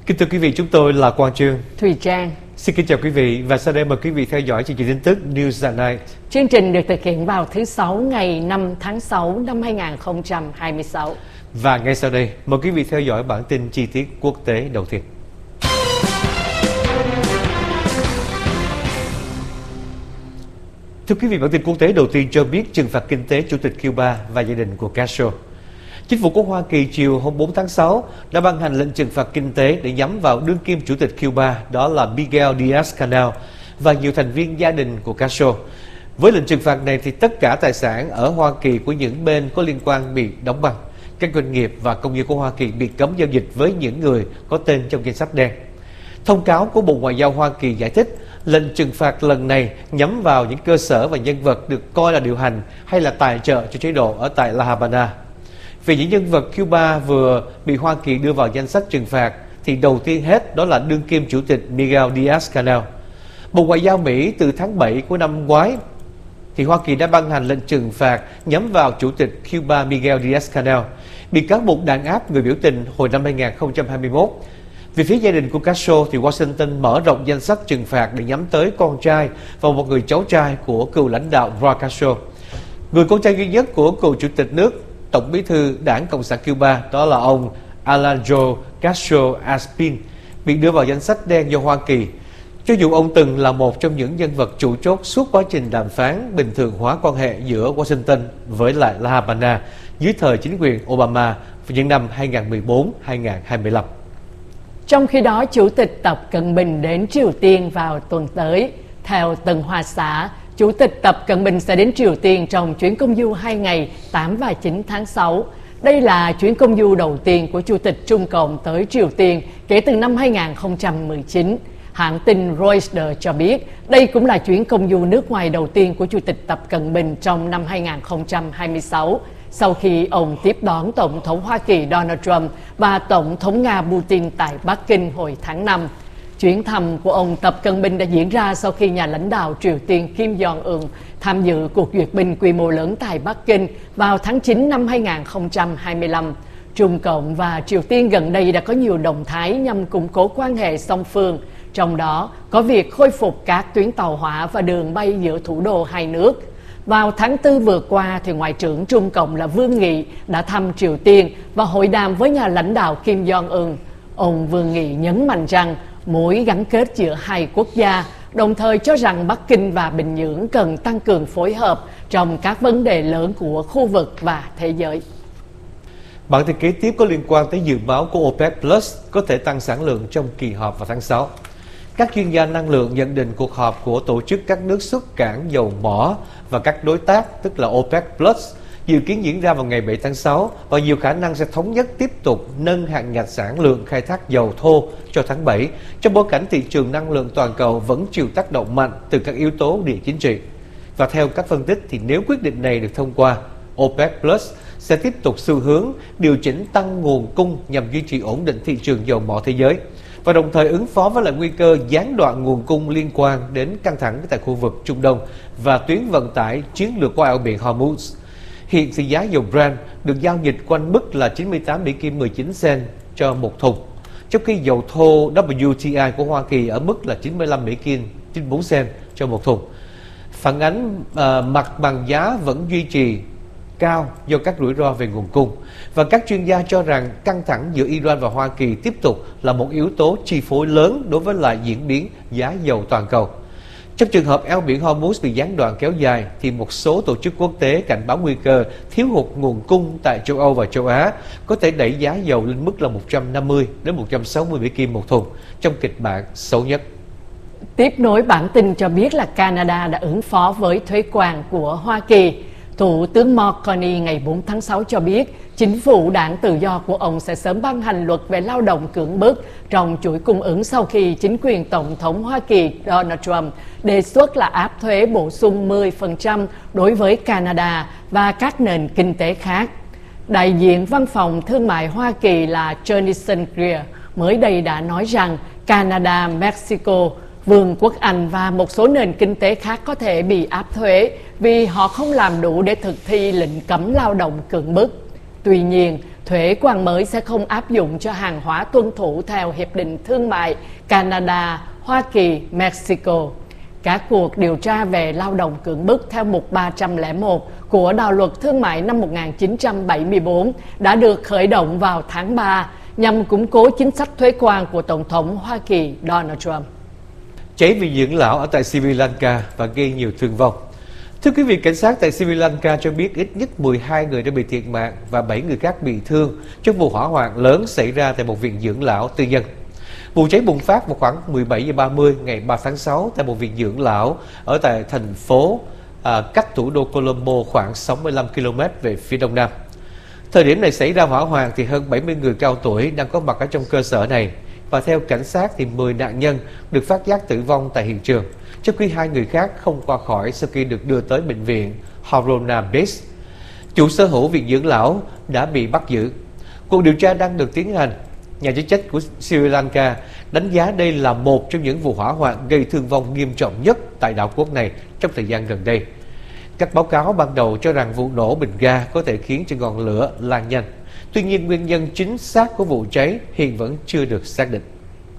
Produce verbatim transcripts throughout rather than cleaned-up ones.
Kính thưa quý vị, chúng tôi là Quang Trương, Thùy Trang. Xin kính chào quý vị và sau đây mời quý vị theo dõi chương trình tin tức News at Night. Chương trình được thực hiện vào thứ Sáu ngày năm tháng sáu năm hai nghìn không trăm hai mươi sáu. Và ngay sau đây mời quý vị theo dõi bản tin chi tiết quốc tế đầu tiên. Thưa quý vị, bản tin quốc tế đầu tiên cho biết trừng phạt kinh tế Chủ tịch Cuba và gia đình của Castro. Chính phủ của Hoa Kỳ chiều hôm bốn tháng sáu đã ban hành lệnh trừng phạt kinh tế để nhắm vào đương kim Chủ tịch Cuba, đó là Miguel Díaz-Canel và nhiều thành viên gia đình của Castro. Với lệnh trừng phạt này thì tất cả tài sản ở Hoa Kỳ của những bên có liên quan bị đóng băng. Các doanh nghiệp và công nhân của Hoa Kỳ bị cấm giao dịch với những người có tên trong danh sách đen. Thông cáo của Bộ Ngoại giao Hoa Kỳ giải thích lệnh trừng phạt lần này nhắm vào những cơ sở và nhân vật được coi là điều hành hay là tài trợ cho chế độ ở tại La Habana. Về những nhân vật Cuba vừa bị Hoa Kỳ đưa vào danh sách trừng phạt thì đầu tiên hết đó là đương kim Chủ tịch Miguel Díaz-Canel. Bộ Ngoại giao Mỹ từ tháng bảy của năm ngoái thì Hoa Kỳ đã ban hành lệnh trừng phạt nhắm vào Chủ tịch Cuba Miguel Díaz-Canel, bị cáo buộc đàn áp người biểu tình hồi năm hai nghìn không trăm hai mươi mốt. Về phía gia đình của Castro thì Washington mở rộng danh sách trừng phạt để nhắm tới con trai và một người cháu trai của cựu lãnh đạo Raúl Castro. Người con trai duy nhất của cựu chủ tịch nước, Tổng bí thư Đảng Cộng sản Cuba, đó là ông Alejandro Castro Aspin, bị đưa vào danh sách đen do Hoa Kỳ. Cho dù ông từng là một trong những nhân vật chủ chốt suốt quá trình đàm phán bình thường hóa quan hệ giữa Washington với lại La Habana dưới thời chính quyền Obama vào những năm hai nghìn không trăm mười bốn đến hai nghìn không trăm hai mươi lăm. Trong khi đó, Chủ tịch Tập Cận Bình đến Triều Tiên vào tuần tới. Theo Tân Hoa Xã, Chủ tịch Tập Cận Bình sẽ đến Triều Tiên trong chuyến công du hai ngày tám và chín tháng sáu. Đây là chuyến công du đầu tiên của Chủ tịch Trung Cộng tới Triều Tiên kể từ năm hai nghìn không trăm mười chín. Hãng tin Reuters cho biết đây cũng là chuyến công du nước ngoài đầu tiên của Chủ tịch Tập Cận Bình trong năm hai nghìn không trăm hai mươi sáu, sau khi ông tiếp đón Tổng thống Hoa Kỳ Donald Trump và Tổng thống Nga Putin tại Bắc Kinh hồi tháng năm. Chuyến thăm của ông Tập Cận Bình đã diễn ra sau khi nhà lãnh đạo Triều Tiên Kim Jong-un tham dự cuộc duyệt binh quy mô lớn tại Bắc Kinh vào tháng chín năm hai nghìn không trăm hai mươi lăm. Trung Cộng và Triều Tiên gần đây đã có nhiều động thái nhằm củng cố quan hệ song phương, trong đó có việc khôi phục các tuyến tàu hỏa và đường bay giữa thủ đô hai nước. Vào tháng tư vừa qua, thì Ngoại trưởng Trung Cộng là Vương Nghị đã thăm Triều Tiên và hội đàm với nhà lãnh đạo Kim Jong-un. Ông Vương Nghị nhấn mạnh rằng mối gắn kết giữa hai quốc gia, đồng thời cho rằng Bắc Kinh và Bình Nhưỡng cần tăng cường phối hợp trong các vấn đề lớn của khu vực và thế giới. Bản tin kế tiếp có liên quan tới dự báo của OPEC Plus có thể tăng sản lượng trong kỳ họp vào tháng sáu. Các chuyên gia năng lượng nhận định cuộc họp của tổ chức các nước xuất cảng dầu mỏ và các đối tác, tức là OPEC Plus, dự kiến diễn ra vào ngày bảy tháng sáu và nhiều khả năng sẽ thống nhất tiếp tục nâng hạn ngạch sản lượng khai thác dầu thô cho tháng bảy, trong bối cảnh thị trường năng lượng toàn cầu vẫn chịu tác động mạnh từ các yếu tố địa chính trị. Và theo các phân tích thì nếu quyết định này được thông qua, OPEC Plus sẽ tiếp tục xu hướng điều chỉnh tăng nguồn cung nhằm duy trì ổn định thị trường dầu mỏ thế giới và đồng thời ứng phó với lại nguy cơ gián đoạn nguồn cung liên quan đến căng thẳng tại khu vực Trung Đông và tuyến vận tải chiến lược qua eo biển Hormuz. Hiện thì giá dầu Brent được giao dịch quanh mức là chín mươi tám Mỹ Kim mười chín cent cho một thùng, trong khi dầu thô W T I của Hoa Kỳ ở mức là chín mươi lăm Mỹ Kim chín mươi bốn cent cho một thùng. Phản ánh uh, mặt bằng giá vẫn duy trì cao do các rủi ro về nguồn cung, và các chuyên gia cho rằng căng thẳng giữa Iran và Hoa Kỳ tiếp tục là một yếu tố chi phối lớn đối với lại diễn biến giá dầu toàn cầu. Trong trường hợp eo biển Hormuz bị gián đoạn kéo dài thì một số tổ chức quốc tế cảnh báo nguy cơ thiếu hụt nguồn cung tại châu Âu và châu Á có thể đẩy giá dầu lên mức là một trăm năm mươi đến một trăm sáu mươi Mỹ Kim một thùng trong kịch bản xấu nhất. Tiếp nối bản tin cho biết là Canada đã ứng phó với thuế quan của Hoa Kỳ. Thủ tướng Mark Carney ngày bốn tháng sáu cho biết chính phủ đảng Tự do của ông sẽ sớm ban hành luật về lao động cưỡng bức trong chuỗi cung ứng sau khi chính quyền Tổng thống Hoa Kỳ Donald Trump đề xuất là áp thuế bổ sung mười phần trăm đối với Canada và các nền kinh tế khác. Đại diện Văn phòng Thương mại Hoa Kỳ là Jonathan Greer mới đây đã nói rằng Canada, Mexico, Vương quốc Anh và một số nền kinh tế khác có thể bị áp thuế vì họ không làm đủ để thực thi lệnh cấm lao động cưỡng bức. Tuy nhiên, thuế quan mới sẽ không áp dụng cho hàng hóa tuân thủ theo Hiệp định Thương mại Canada, Hoa Kỳ, Mexico. Các cuộc điều tra về lao động cưỡng bức theo mục ba trăm lẻ một của Đạo luật Thương mại năm một nghìn chín trăm bảy mươi tư đã được khởi động vào tháng ba nhằm củng cố chính sách thuế quan của Tổng thống Hoa Kỳ Donald Trump. Cháy vì dưỡng lão ở tại Sri Lanka và gây nhiều thương vong. Thưa quý vị, cảnh sát tại Sri Lanka cho biết ít nhất mười hai người đã bị thiệt mạng và bảy người khác bị thương trong vụ hỏa hoạn lớn xảy ra tại một viện dưỡng lão tư nhân. Vụ cháy bùng phát vào khoảng mười bảy giờ ba mươi ngày ba tháng sáu tại một viện dưỡng lão ở tại thành phố à, cách thủ đô Colombo khoảng sáu mươi lăm ki lô mét về phía đông nam. Thời điểm này xảy ra hỏa hoạn thì hơn bảy mươi người cao tuổi đang có mặt ở trong cơ sở này, và theo cảnh sát thì mười nạn nhân được phát giác tử vong tại hiện trường, trong khi hai người khác không qua khỏi sau khi được đưa tới bệnh viện Harona Base. Chủ sở hữu viện dưỡng lão đã bị bắt giữ. Cuộc điều tra đang được tiến hành. Nhà chức trách của Sri Lanka đánh giá đây là một trong những vụ hỏa hoạn gây thương vong nghiêm trọng nhất tại đảo quốc này trong thời gian gần đây. Các báo cáo ban đầu cho rằng vụ nổ bình ga có thể khiến cho ngọn lửa lan nhanh. Tuy nhiên, nguyên nhân chính xác của vụ cháy hiện vẫn chưa được xác định.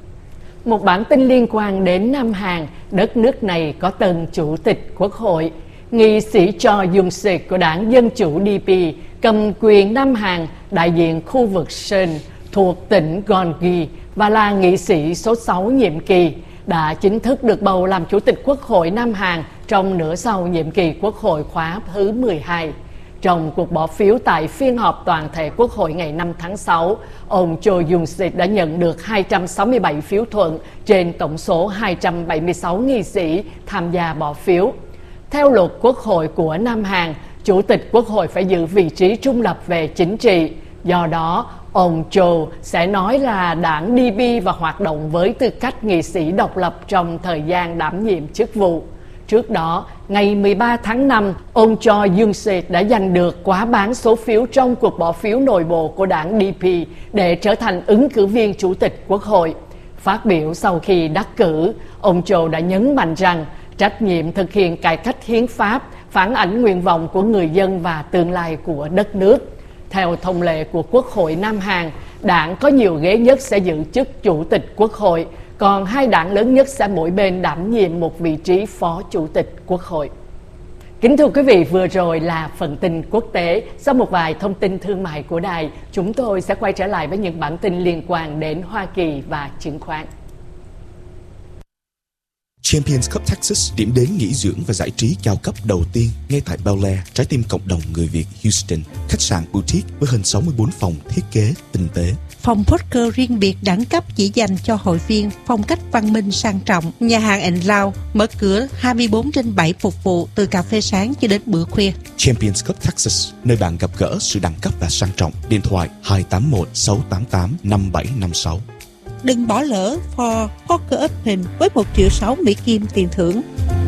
Một bản tin liên quan đến Nam Hàn, đất nước này có từng chủ tịch quốc hội. Nghị sĩ Cho Yoon-sik của đảng Dân Chủ đê pê cầm quyền Nam Hàn, đại diện khu vực Seoul thuộc tỉnh Gyeonggi và là nghị sĩ số sáu nhiệm kỳ, đã chính thức được bầu làm chủ tịch Quốc hội Nam Hàn trong nửa sau nhiệm kỳ Quốc hội khóa thứ mười hai. Trong cuộc bỏ phiếu tại phiên họp toàn thể Quốc hội ngày năm tháng sáu, ông Cho Yoon-sik đã nhận được hai trăm sáu mươi bảy phiếu thuận trên tổng số hai trăm bảy mươi sáu nghị sĩ tham gia bỏ phiếu. Theo luật Quốc hội của Nam Hàn, Chủ tịch Quốc hội phải giữ vị trí trung lập về chính trị. Do đó, ông Cho sẽ nói là đảng đê pê và hoạt động với tư cách nghị sĩ độc lập trong thời gian đảm nhiệm chức vụ. Trước đó, ngày mười ba tháng năm, ông Cho Yoon-sik đã giành được quá bán số phiếu trong cuộc bỏ phiếu nội bộ của đảng đê pê để trở thành ứng cử viên chủ tịch Quốc hội. Phát biểu sau khi đắc cử, ông Cho đã nhấn mạnh rằng trách nhiệm thực hiện cải cách hiến pháp phản ánh nguyện vọng của người dân và tương lai của đất nước. Theo thông lệ của Quốc hội Nam Hàn, đảng có nhiều ghế nhất sẽ giữ chức chủ tịch Quốc hội, còn hai đảng lớn nhất sẽ mỗi bên đảm nhiệm một vị trí phó chủ tịch Quốc hội. Kính thưa quý vị, vừa rồi là phần tin quốc tế. Sau một vài thông tin thương mại của đài, chúng tôi sẽ quay trở lại với những bản tin liên quan đến Hoa Kỳ và chứng khoán. Champions Cup Texas, điểm đến nghỉ dưỡng và giải trí cao cấp đầu tiên ngay tại Bel Air, trái tim cộng đồng người Việt Houston. Khách sạn boutique với hơn sáu mươi bốn phòng thiết kế tinh tế. Phòng poker riêng biệt đẳng cấp chỉ dành cho hội viên, phong cách văn minh sang trọng. Nhà hàng and Lounge mở cửa hai mươi bốn trên bảy phục vụ từ cà phê sáng cho đến bữa khuya. Champions Cup Texas, nơi bạn gặp gỡ sự đẳng cấp và sang trọng. Điện thoại hai tám một sáu tám tám năm bảy năm sáu. Đừng bỏ lỡ For Poker Open với một triệu sáu Mỹ Kim tiền thưởng.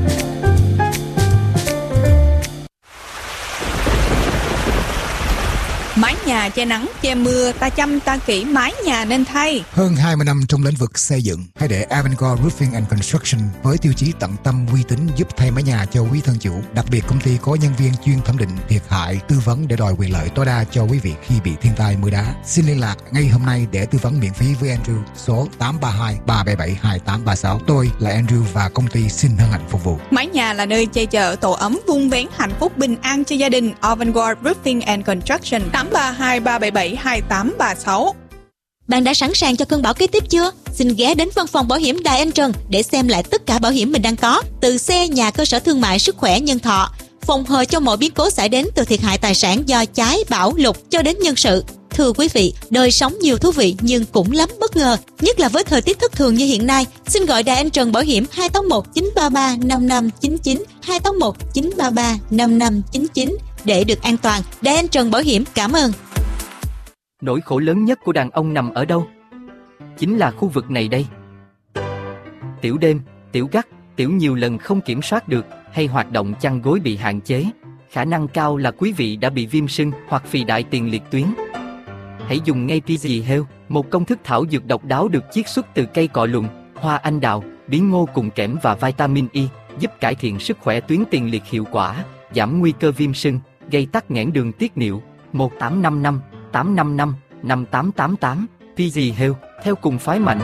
Mái nhà che nắng, che mưa, ta chăm ta kỹ mái nhà nên thay. Hơn hai mươi năm trong lĩnh vực xây dựng, hãy để Avangard Roofing and Construction với tiêu chí tận tâm uy tín giúp thay mái nhà cho quý thân chủ. Đặc biệt, công ty có nhân viên chuyên thẩm định thiệt hại, tư vấn để đòi quyền lợi tối đa cho quý vị khi bị thiên tai mưa đá. Xin liên lạc ngay hôm nay để tư vấn miễn phí với Andrew số tám ba hai ba bảy bảy hai tám ba sáu. Tôi là Andrew và công ty xin hân hạnh phục vụ. Mái nhà là nơi che chở tổ ấm vun vén hạnh phúc bình an cho gia đình. Avangard Roofing and Construction tám ba hai ba bảy bảy hai tám ba sáu. Bạn đã sẵn sàng cho cơn bão kế tiếp chưa? Xin ghé đến văn phòng bảo hiểm Đài Anh Trần để xem lại tất cả bảo hiểm mình đang có, từ xe, nhà, cơ sở thương mại, sức khỏe, nhân thọ, phòng hờ cho mọi biến cố xảy đến từ thiệt hại tài sản do cháy, bão, lụt cho đến nhân sự. Thưa quý vị, đời sống nhiều thú vị nhưng cũng lắm bất ngờ, nhất là với thời tiết thất thường như hiện nay. Xin gọi Đài Anh Trần Bảo hiểm hai tám một chín ba ba năm năm chín chín, hai tám một chín ba ba năm năm chín chín để được an toàn. Đài Anh Trần Bảo hiểm cảm ơn. Nỗi khổ lớn nhất của đàn ông nằm ở đâu? Chính là khu vực này đây. Tiểu đêm, tiểu gắt, tiểu nhiều lần không kiểm soát được, hay hoạt động chăn gối bị hạn chế. Khả năng cao là quý vị đã bị viêm sưng hoặc phì đại tiền liệt tuyến. Hãy dùng ngay pê giê Health, một công thức thảo dược độc đáo được chiết xuất từ cây cọ lùng, hoa anh đào, bí ngô cùng kẽm và vitamin E, giúp cải thiện sức khỏe tuyến tiền liệt hiệu quả, giảm nguy cơ viêm sưng, gây tắc nghẽn đường tiết niệu. Một tám năm năm tám năm năm năm tám tám tám. pê giê Health, theo cùng phái mạnh.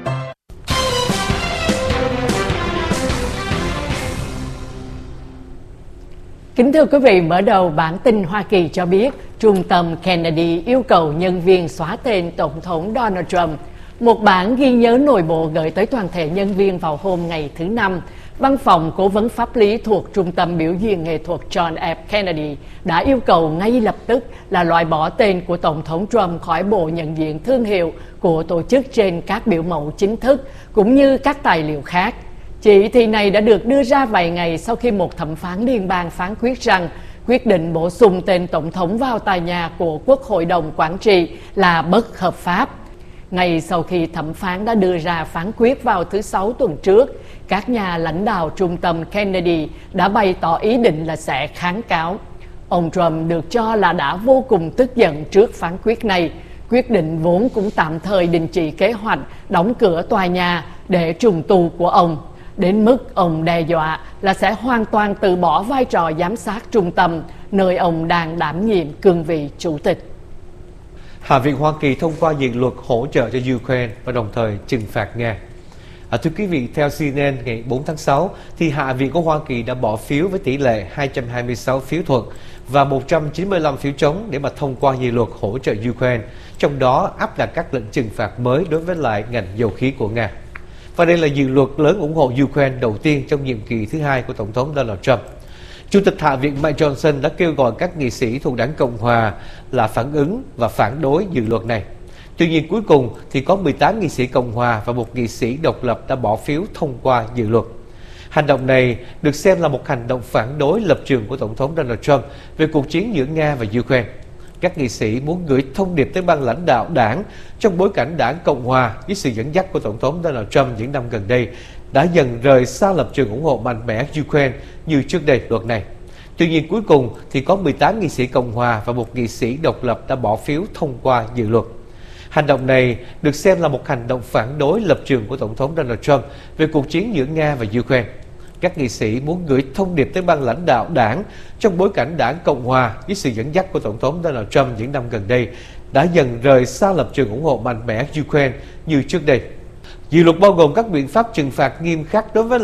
Kính thưa quý vị, mở đầu bản tin Hoa Kỳ cho biết Trung tâm Kennedy yêu cầu nhân viên xóa tên Tổng thống Donald Trump. Một bản ghi nhớ nội bộ gửi tới toàn thể nhân viên vào hôm ngày thứ Năm. Văn phòng Cố vấn pháp lý thuộc Trung tâm Biểu diễn nghệ thuật John F. Kennedy đã yêu cầu ngay lập tức là loại bỏ tên của Tổng thống Trump khỏi bộ nhận diện thương hiệu của tổ chức trên các biểu mẫu chính thức, cũng như các tài liệu khác. Chỉ thị này đã được đưa ra vài ngày sau khi một thẩm phán liên bang phán quyết rằng quyết định bổ sung tên Tổng thống vào tòa nhà của Quốc hội đồng Quản trị là bất hợp pháp. Ngay sau khi thẩm phán đã đưa ra phán quyết vào thứ Sáu tuần trước, các nhà lãnh đạo Trung tâm Kennedy đã bày tỏ ý định là sẽ kháng cáo. Ông Trump được cho là đã vô cùng tức giận trước phán quyết này. Quyết định vốn cũng tạm thời đình chỉ kế hoạch đóng cửa tòa nhà để trùng tu của ông, đến mức ông đe dọa là sẽ hoàn toàn từ bỏ vai trò giám sát trung tâm, nơi ông đang đảm nhiệm cương vị chủ tịch. Hạ viện Hoa Kỳ thông qua dự luật hỗ trợ cho Ukraine và đồng thời trừng phạt Nga. À, thưa quý vị, theo xê en en ngày bốn tháng sáu, thì Hạ viện của Hoa Kỳ đã bỏ phiếu với tỷ lệ hai trăm hai mươi sáu phiếu thuận và một trăm chín mươi lăm phiếu chống để mà thông qua dự luật hỗ trợ Ukraine, trong đó áp đặt các lệnh trừng phạt mới đối với lại ngành dầu khí của Nga. Và đây là dự luật lớn ủng hộ Ukraine đầu tiên trong nhiệm kỳ thứ hai của Tổng thống Donald Trump. Chủ tịch Hạ viện Mike Johnson đã kêu gọi các nghị sĩ thuộc đảng Cộng Hòa là phản ứng và phản đối dự luật này. Tuy nhiên cuối cùng thì có mười tám nghị sĩ Cộng Hòa và một nghị sĩ độc lập đã bỏ phiếu thông qua dự luật. Hành động này được xem là một hành động phản đối lập trường của Tổng thống Donald Trump về cuộc chiến giữa Nga và Ukraine. Các nghị sĩ muốn gửi thông điệp tới ban lãnh đạo đảng trong bối cảnh đảng Cộng Hòa với sự dẫn dắt của Tổng thống Donald Trump những năm gần đây đã dần rời xa lập trường ủng hộ mạnh mẽ Ukraine như trước đây luật này. Tuy nhiên cuối cùng thì có mười tám nghị sĩ Cộng Hòa và một nghị sĩ độc lập đã bỏ phiếu thông qua dự luật. Hành động này được xem là một hành động phản đối lập trường của Tổng thống Donald Trump về cuộc chiến giữa Nga và Ukraine. Các nghị sĩ muốn gửi thông điệp tới ban lãnh đạo đảng trong bối cảnh đảng Cộng Hòa với sự dẫn dắt của Tổng thống Donald Trump những năm gần đây đã dần rời xa lập trường ủng hộ mạnh mẽ Ukraine như trước đây. Dự luật bao gồm các biện pháp trừng phạt nghiêm khắc đối với